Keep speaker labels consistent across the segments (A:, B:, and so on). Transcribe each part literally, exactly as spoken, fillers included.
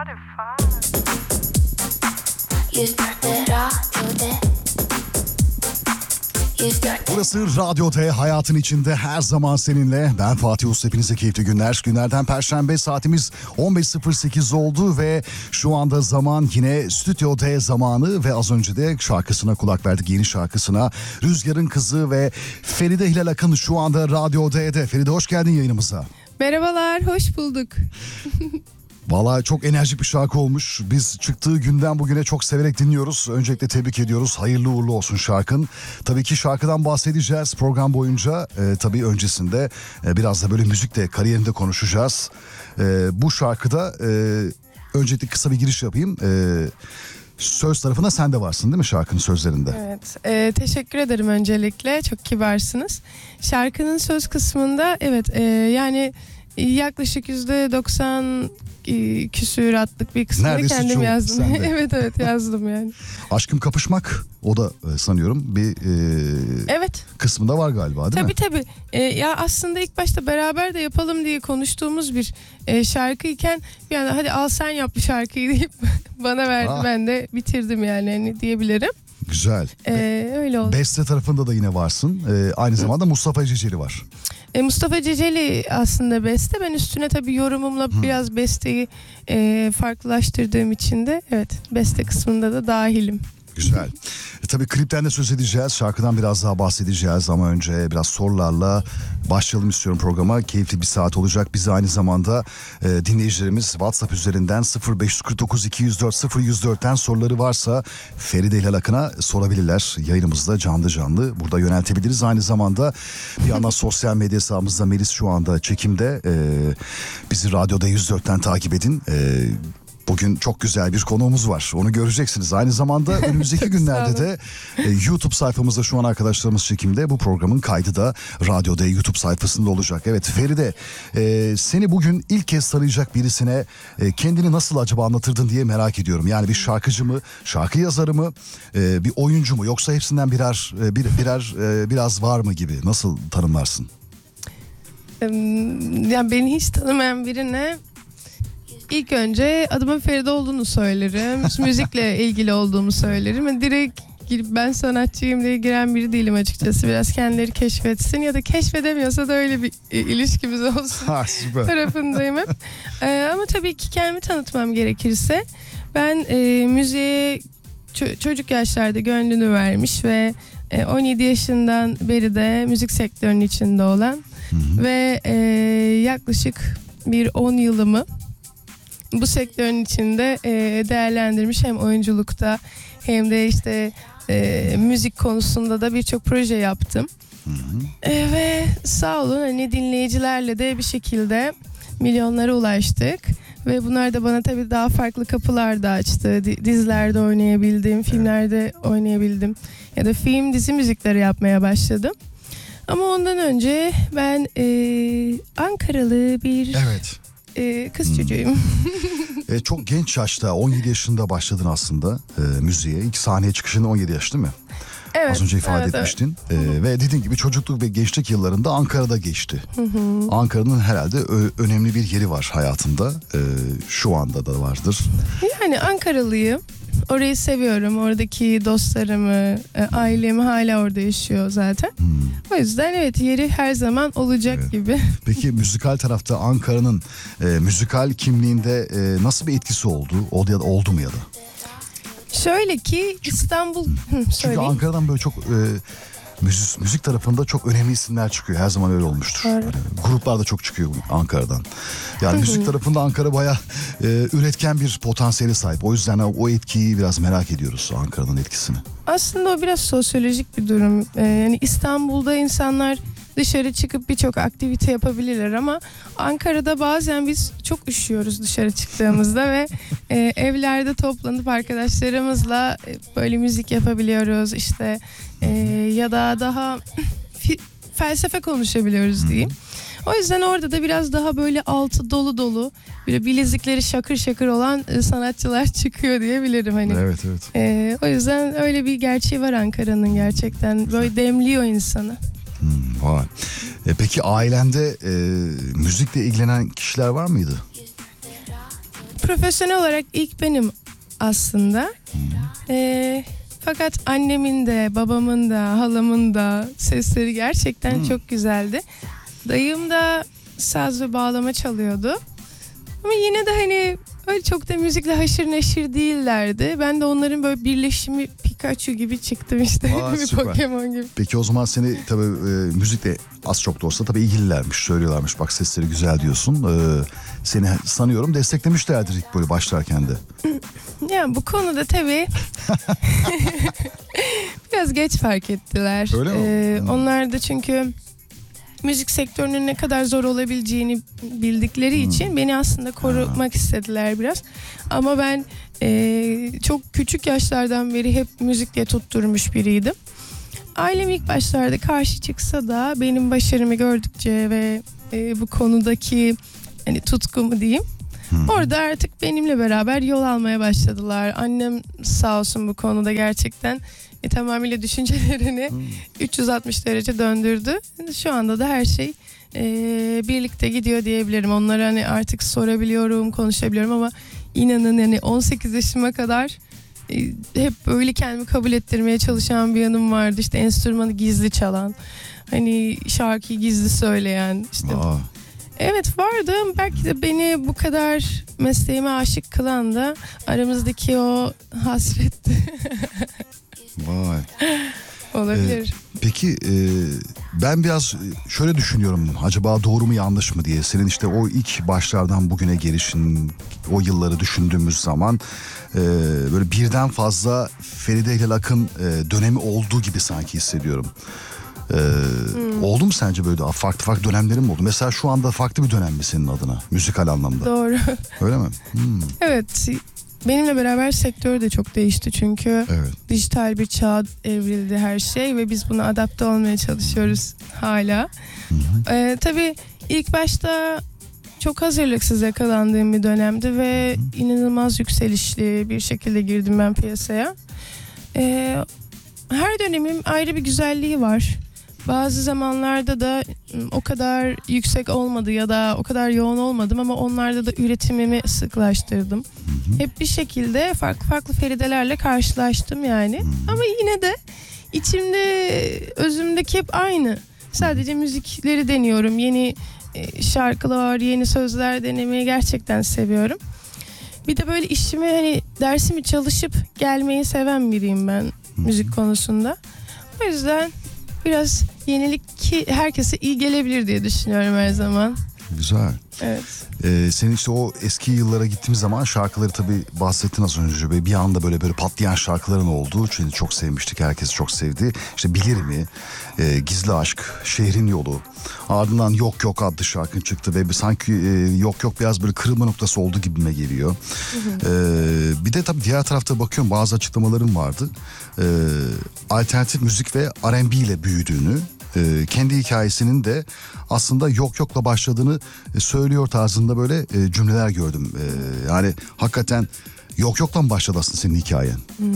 A: Burası Radyo D, hayatın içinde her zaman seninle. Ben Fatih Usta, hepinize keyifli günler. Günlerden Perşembe, saatimiz on beş sıfır sekiz oldu ve şu anda zaman yine Stüdyo D zamanı ve az önce de şarkısına kulak verdik, yeni şarkısına. Rüzgar'ın Kızı ve Feride Hilal Akın şu anda Radyo D'de. Feride, hoş geldin yayınımıza.
B: Merhabalar, hoş bulduk.
A: Vallahi çok enerjik bir şarkı olmuş. Biz çıktığı günden bugüne çok severek dinliyoruz. Öncelikle tebrik ediyoruz. Hayırlı uğurlu olsun şarkın. Tabii ki şarkıdan bahsedeceğiz program boyunca. Ee, tabii öncesinde e, biraz da böyle müzikle, kariyerinde konuşacağız. Ee, bu şarkıda e, öncelikle kısa bir giriş yapayım. Ee, söz tarafında sen de varsın değil mi şarkının sözlerinde?
B: Evet, e, teşekkür ederim öncelikle. Çok kibarsınız. Şarkının söz kısmında evet e, yani yaklaşık yüzde doksan küsüratlık bir kısmını
A: neredeyse
B: kendim
A: çok,
B: yazdım. evet evet yazdım yani.
A: Aşkım Kapışmak, o da e, sanıyorum bir e,
B: evet.
A: kısmında var galiba, değil
B: tabii,
A: mi?
B: Tabii tabii. E, ya aslında ilk başta beraber de yapalım diye konuştuğumuz bir e, şarkıyken bir anda hadi al sen yap bu şarkıyı deyip bana verdi. Ah. Ben de bitirdim yani hani diyebilirim.
A: Güzel.
B: Ee, öyle oldu.
A: Beste tarafında da yine varsın. Ee, aynı zamanda Mustafa Ceceli var.
B: E, Mustafa Ceceli aslında beste. Ben üstüne tabii yorumumla Hı. biraz besteyi e, farklılaştırdığım için de evet beste kısmında da dahilim.
A: Güzel. E, tabii klipten de söz edeceğiz. Şarkıdan biraz daha bahsedeceğiz ama önce biraz sorularla başlayalım istiyorum programa. Keyifli bir saat olacak. Bizi aynı zamanda e, dinleyicilerimiz WhatsApp üzerinden sıfır beş kırk dokuz iki yüz dört sıfır yüz dörtten soruları varsa Feride Hilal Akın'a sorabilirler. Yayınımızda canlı canlı burada yöneltebiliriz. Aynı zamanda bir yandan sosyal medya hesabımızda Melis şu anda çekimde. E, bizi Radyo'da yüz dörtten takip edin. E, Bugün çok güzel bir konuğumuz var. Onu göreceksiniz. Aynı zamanda önümüzdeki günlerde de e, YouTube sayfamızda şu an arkadaşlarımız çekimde. Bu programın kaydı da Radyo'da YouTube sayfasında olacak. Evet Feride, e, seni bugün ilk kez tanıyacak birisine e, kendini nasıl acaba anlatırdın diye merak ediyorum. Yani bir şarkıcı mı, şarkı yazarı mı, e, bir oyuncu mu, yoksa hepsinden birer e, bir, birer e, biraz var mı gibi, nasıl tanımlarsın?
B: Yani beni hiç tanımayan birine İlk önce adımın Feride olduğunu söylerim. Müzikle ilgili olduğumu söylerim. Yani direkt girip ben sanatçıyım diye giren biri değilim açıkçası. Biraz kendileri keşfetsin ya da keşfedemiyorsa da öyle bir e, ilişkimiz olsun
A: ha, süper.
B: tarafındayım hep. Ee, ama tabii ki kendimi tanıtmam gerekirse ben e, müziğe ço- çocuk yaşlarda gönlünü vermiş ve e, on yedi yaşından beri de müzik sektörünün içinde olan hı hı. ve e, yaklaşık bir on yılımı bu sektörün içinde e, değerlendirmiş, hem oyunculukta hem de işte e, müzik konusunda da birçok proje yaptım. Hı hı. E, ve sağ olun hani dinleyicilerle de bir şekilde milyonlara ulaştık ve bunlar da bana tabii daha farklı kapılar da açtı. Dizilerde oynayabildim, filmlerde oynayabildim ya da film dizi müzikleri yapmaya başladım. Ama ondan önce ben e, Ankaralı bir
A: evet.
B: Ee, kız hmm. çocuğuyum.
A: e, çok genç yaşta, on yedi yaşında başladın aslında e, müziğe. İlk sahneye çıkışın on yedi yaş değil mi?
B: Evet.
A: Az önce ifade
B: evet,
A: etmiştin.
B: Evet.
A: E, ve dediğin gibi çocukluk ve gençlik yıllarında Ankara'da geçti. Hı hı. Ankara'nın herhalde ö- önemli bir yeri var hayatında. E, şu anda da vardır.
B: Yani Ankaralıyım. Orayı seviyorum. Oradaki dostlarımı, ailem hala orada yaşıyor zaten. Hmm. O yüzden evet, yeri her zaman olacak evet. gibi.
A: Peki müzikal tarafta Ankara'nın e, müzikal kimliğinde e, nasıl bir etkisi oldu? Oldu ya da oldu mu ya da?
B: Şöyle ki İstanbul...
A: Çünkü, çünkü Ankara'dan böyle çok... E, Müzik, müzik tarafında çok önemli isimler çıkıyor. Her zaman öyle olmuştur. Evet. Yani, gruplar da çok çıkıyor Ankara'dan. Yani müzik tarafında Ankara bayağı e, üretken bir potansiyeli sahip. O yüzden o etkiyi biraz merak ediyoruz, Ankara'nın etkisini.
B: Aslında o biraz sosyolojik bir durum. Ee, yani İstanbul'da insanlar dışarı çıkıp birçok aktivite yapabilirler ama Ankara'da bazen biz çok üşüyoruz dışarı çıktığımızda ve e, evlerde toplanıp arkadaşlarımızla e, böyle müzik yapabiliyoruz işte e, ya da daha felsefe konuşabiliyoruz diyeyim. O yüzden orada da biraz daha böyle altı dolu dolu, böyle bilezikleri şakır şakır olan sanatçılar çıkıyor diyebilirim hani.
A: Evet evet.
B: E, o yüzden öyle bir gerçeği var Ankara'nın, gerçekten böyle demliyor insanı.
A: Hmm, vay. E, peki ailende e, müzikle ilgilenen kişiler var mıydı?
B: profesyonel olarak ilk benim aslında. Ee, fakat annemin de, babamın da, halamın da sesleri gerçekten
A: Hmm.
B: çok güzeldi. Dayım da saz ve bağlama çalıyordu. Ama yine de hani öyle çok da müzikle haşır neşir değillerdi. Ben de onların böyle birleşimi Pikachu gibi çıktım işte.
A: Aa,
B: Bir
A: süper.
B: Pokemon gibi.
A: Peki o zaman seni tabii e, müzikle az çok da olsa tabii ilgililermiş, söylüyorlarmış. Bak sesleri güzel diyorsun. E, seni sanıyorum desteklemişlerdir ilk böyle başlarken de.
B: Ya bu konuda tabii biraz geç fark ettiler.
A: Öyle mi?
B: Ee,
A: Hmm.
B: Onlar da çünkü müzik sektörünün ne kadar zor olabileceğini bildikleri
A: Hmm.
B: için beni aslında korumak istediler biraz. Ama ben e, çok küçük yaşlardan beri hep müzikle tutturmuş biriydim. Ailem ilk başlarda karşı çıksa da benim başarımı gördükçe ve e, bu konudaki hani tutkumu diyeyim.
A: Hmm.
B: Orada artık benimle beraber yol almaya başladılar. Annem sağ olsun bu konuda gerçekten e, tamamıyla düşüncelerini
A: Hmm.
B: üç yüz altmış derece döndürdü. Şu anda da her şey e, birlikte gidiyor diyebilirim. Onlara hani artık sorabiliyorum, konuşabiliyorum ama inanın yani on sekiz yaşıma kadar e, hep böyle kendimi kabul ettirmeye çalışan bir yanım vardı. İşte enstrümanı gizli çalan, hani şarkıyı gizli söyleyen işte.
A: Aa,
B: Evet vardı. Belki de beni bu kadar mesleğime aşık kılan da aramızdaki o hasretti.
A: vay.
B: Olabilir.
A: Peki e, ben biraz şöyle düşünüyorum, acaba doğru mu yanlış mı diye. Senin işte o ilk başlardan bugüne gelişin, o yılları düşündüğümüz zaman e, böyle birden fazla Feride Hilal Akın e, dönemi olduğu gibi sanki hissediyorum. E,
B: Hmm.
A: Oldu mu sence böyle daha farklı farklı dönemlerin mi oldu? Mesela şu anda farklı bir dönem mi senin adına müzikal anlamda?
B: Doğru.
A: Öyle mi? Hmm,
B: Evet. Benimle beraber sektör de çok değişti çünkü
A: evet.
B: dijital bir çağa evrildi her şey ve biz buna adapte olmaya çalışıyoruz hala.
A: Hı hı.
B: Ee, tabii ilk başta çok hazırlıksız yakalandığım bir dönemdi ve inanılmaz yükselişli bir şekilde girdim ben piyasaya. Ee, her dönemin ayrı bir güzelliği var. Bazı zamanlarda da ım, o kadar yüksek olmadı ya da o kadar yoğun olmadım ama onlarda da üretimimi sıklaştırdım. Hep bir şekilde farklı farklı Feridelerle karşılaştım yani. Ama yine de içimde, özümdeki hep aynı. Sadece müzikleri deniyorum. Yeni e, şarkılar, yeni sözler denemeyi gerçekten seviyorum. Bir de böyle işimi hani dersimi çalışıp gelmeyi seven biriyim ben müzik konusunda. O yüzden biraz yenilik ki herkese iyi gelebilir diye düşünüyorum her zaman.
A: Güzel.
B: Evet.
A: Ee, senin işte o eski yıllara gittiğimiz zaman şarkıları tabii bahsettin az önce ve bir anda böyle böyle patlayan şarkıların olduğu, çünkü çok sevmiştik, herkes çok sevdi. İşte Bilir Mi, e, Gizli Aşk, Şehrin Yolu, ardından Yok Yok adlı şarkın çıktı ve bir sanki e, Yok Yok biraz böyle kırılma noktası oldu gibime geliyor. Ee, bir de tabii diğer tarafta bakıyorum, bazı açıklamalarım vardı. Ee, alternatif müzik ve R and B ile büyüdüğünü, e, kendi hikayesinin de aslında Yok Yok'la başladığını e, söylüyor tarzında böyle e, cümleler gördüm. E, yani hakikaten Yok Yok'la mı başladı aslında senin hikayen?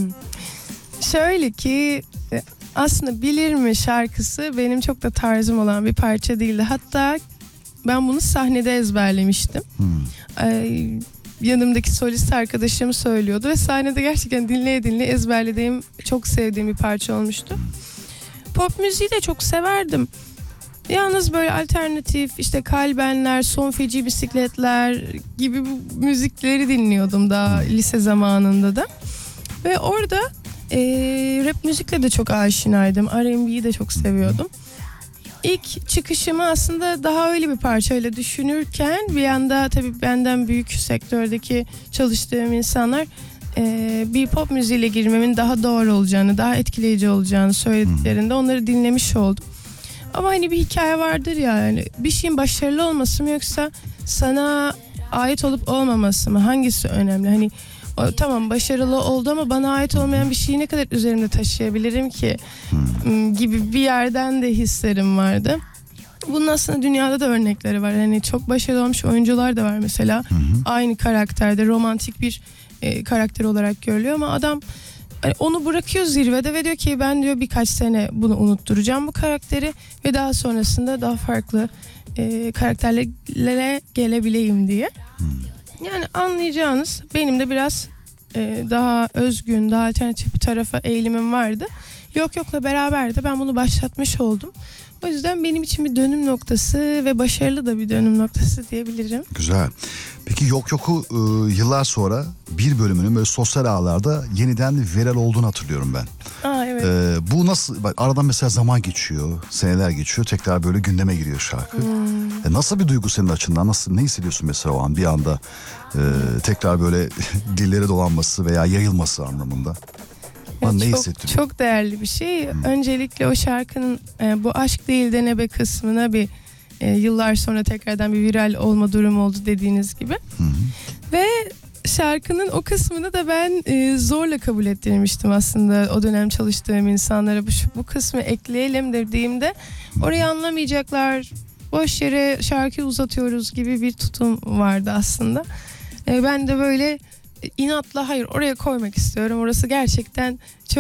B: Şöyle ki e, aslında Bilir Mi şarkısı benim çok da tarzım olan bir parça değildi. Hatta ben bunu sahnede ezberlemiştim.
A: Hmm.
B: Ay, yanımdaki solist arkadaşım söylüyordu ve sahnede gerçekten dinleye dinleye ezberlediğim, çok sevdiğim bir parça olmuştu. Pop müziği de çok severdim. Yalnız böyle alternatif işte Kalbenler, Son Feci Bisikletler gibi bu müzikleri dinliyordum daha lise zamanında da. Ve orada e, rap müzikle de çok aşinaydım. R and B'yi de çok seviyordum. İlk çıkışımı aslında daha öyle bir parçayla düşünürken bir anda tabii benden büyük sektördeki çalıştığım insanlar e, bir pop müziğiyle girmemin daha doğru olacağını, daha etkileyici olacağını söylediklerinde onları dinlemiş oldum. Ama hani bir hikaye vardır ya, yani bir şeyin başarılı olması mı yoksa sana ait olup olmaması mı? Hangisi önemli? Hani o, tamam başarılı oldu ama bana ait olmayan bir şeyi ne kadar üzerimde taşıyabilirim ki gibi bir yerden de hislerim vardı. Bunun aslında dünyada da örnekleri var. Hani çok başarılı olmuş oyuncular da var mesela.
A: Hı hı.
B: Aynı karakterde romantik bir e, karakter olarak görülüyor ama adam hani onu bırakıyor zirvede ve diyor ki ben diyor birkaç sene bunu unutturacağım bu karakteri ve daha sonrasında daha farklı e, karakterlere gelebileyim diye. Yani anlayacağınız benim de biraz e, daha özgün, daha alternatif bir tarafa eğilimim vardı. Yok Yok'la beraber de ben bunu başlatmış oldum. O yüzden benim için bir dönüm noktası ve başarılı da bir dönüm noktası diyebilirim.
A: Güzel. Peki Yok Yok'u e, yıllar sonra bir bölümünün böyle sosyal ağlarda yeniden viral olduğunu hatırlıyorum ben.
B: Aa evet.
A: E, bu nasıl, bak aradan mesela zaman geçiyor, seneler geçiyor, tekrar böyle gündeme giriyor şarkı.
B: Hmm.
A: E, nasıl bir duygu senin açından, nasıl, ne hissediyorsun mesela o an bir anda e, tekrar böyle dillere dolanması veya yayılması anlamında? Bana
B: Evet,
A: ne
B: çok,
A: hissettiriyor?
B: çok değerli bir şey. Öncelikle o şarkının e, bu aşk değil de ne be kısmına bir e, yıllar sonra tekrardan bir viral olma durumu oldu dediğiniz gibi.
A: Hı hı.
B: Ve şarkının o kısmını da ben e, zorla kabul ettirmiştim aslında o dönem çalıştığım insanlara. Bu, bu kısmı ekleyelim dediğimde orayı anlamayacaklar, boş yere şarkıyı uzatıyoruz gibi bir tutum vardı aslında. E, ben de böyle inatla hayır oraya koymak istiyorum. Orası gerçekten çok